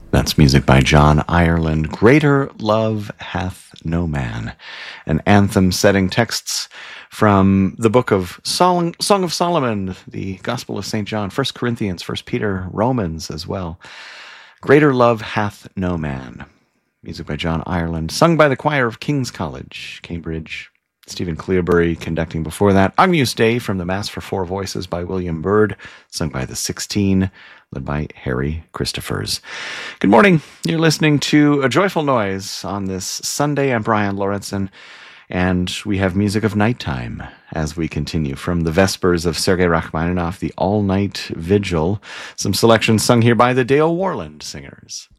That's music by John Ireland. Greater Love Hath No Man. An anthem setting texts from the book of Song of Solomon, the Gospel of St. John, 1 Corinthians, 1 Peter, Romans as well. Greater Love Hath No Man. Music by John Ireland, sung by the choir of King's College, Cambridge. Stephen Cleobury conducting before that. Agnus Dei from the Mass for Four Voices by William Byrd, sung by the 16, led by Harry Christophers. Good morning. You're listening to A Joyful Noise on this Sunday. I'm Brian Lorentzen, and we have music of nighttime as we continue from the Vespers of Sergei Rachmaninoff, the all-night vigil. Some selections sung here by the Dale Warland Singers.